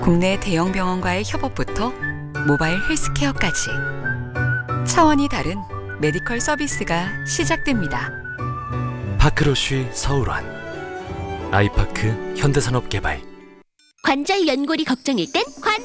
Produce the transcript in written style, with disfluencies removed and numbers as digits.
국내 대형 병원과의 협업부터 모바일 헬스케어까지 차원이 다른 메디컬 서비스가 시작됩니다. 파크로쉬 서울원 아이파크 현대산업개발 관절 연골이 걱정일 땐